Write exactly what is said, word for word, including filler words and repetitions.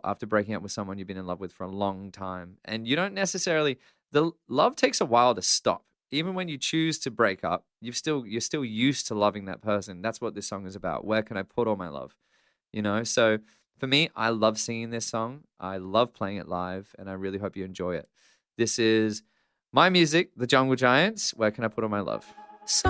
after breaking up with someone you've been in love with for a long time. And you don't necessarily, the love takes a while to stop. Even when you choose to break up, you've still, you're still used to loving that person. That's what this song is about. Where can I put all my love? You know, so for me, I love singing this song. I love playing it live, and I really hope you enjoy it. This is My Music, The Jungle Giants. Where can I put all my love?